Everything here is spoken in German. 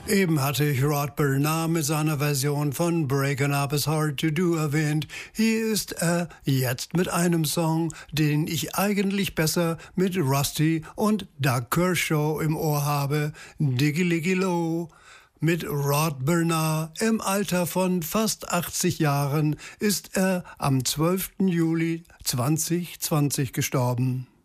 Eben hatte ich Rod Bernard mit seiner Version von Breaking Up is Hard to Do erwähnt. Hier ist er jetzt mit einem Song, den ich eigentlich besser mit Rusty und Doug Kershaw im Ohr habe. Diggy Liggy Low. Mit Rod Bernard im Alter von fast 80 Jahren ist er am 12. Juli 2020 gestorben.